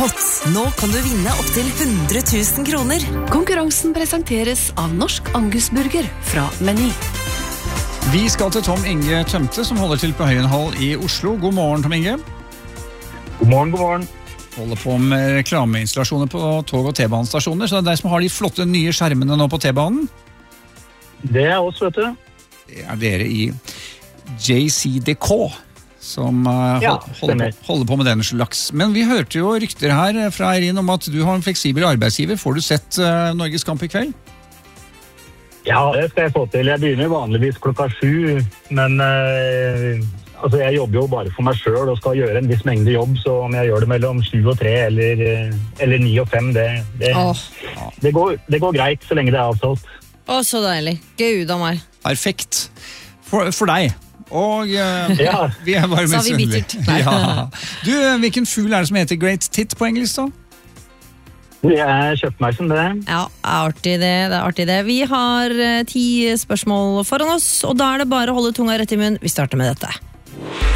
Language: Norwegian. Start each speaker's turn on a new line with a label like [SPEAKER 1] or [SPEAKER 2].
[SPEAKER 1] Hot. Nå kan du vinne opp til 100 000 kroner.
[SPEAKER 2] Konkurransen presenteres av Norsk Angusburger fra Meny.
[SPEAKER 3] Vi skal til Tom Inge Tømte, som holder til på Høyenhall i Oslo. God morgen, Tom Inge.
[SPEAKER 4] God morgen.
[SPEAKER 3] Holder på med reklameinstallasjoner på tog- og T-banestasjoner, så det er deg som har de flotte nye skjermene nå på T-banen.
[SPEAKER 4] Det er oss, vet du.
[SPEAKER 3] Det er dere i JCDK. Som holder på med den slags. Men vi hørte jo rykter her fra Eirin om at du har en fleksibel arbeidsgiver. Får du sett Norges kamp i kveld?
[SPEAKER 4] Ja, det skal jeg få til. Jeg begynner vanligvis 7:00, men jeg jobber jo bare for meg selv og skal gjøre en viss mengde jobb, så om jeg gjør det mellom 7 og 3 eller 9 og 5, det går greit så lenge det er avtalt.
[SPEAKER 5] Å, så deilig. Gud av meg.
[SPEAKER 3] Perfekt. For deg. Og vi er bare
[SPEAKER 5] Så har vi bittert.
[SPEAKER 3] Ja. Du, hvilken fugl er det som heter Great Tit på engelsk da?
[SPEAKER 4] Jeg er kjøttmeisen, det.
[SPEAKER 5] Ja, det er artig det. Vi har 10 spørsmål foran oss, og da er det bare å holde tunga rett i munnen. Vi starter med dette.